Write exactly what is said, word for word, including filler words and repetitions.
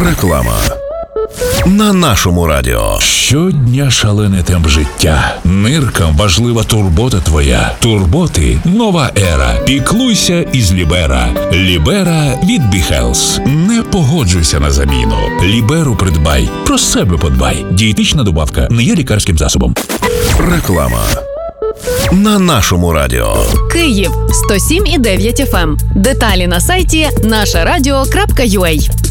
Реклама на нашому радіо. Щодня шалений темп життя. Ниркам важлива турбота твоя. Турботи – нова ера. Піклуйся із Лібера. Лібера від Бі-Хелс. Не погоджуйся на заміну. Ліберу придбай. Про себе подбай. Дієтична добавка не є лікарським засобом. Реклама на нашому радіо. Київ сто сім і дев'ять еф ем. Деталі на сайті наша радіо крапка ю а.